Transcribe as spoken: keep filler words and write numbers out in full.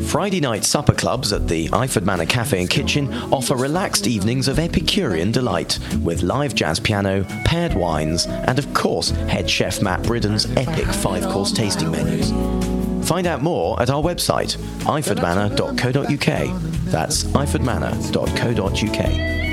Friday night supper clubs at the Iford Manor Cafe and Kitchen offer relaxed evenings of Epicurean delight with live jazz piano, paired wines, and of course head chef Matt Bridden's epic five-course tasting menus. Find out more at our website, iford manor dot co dot uk. That's iford manor dot co dot uk.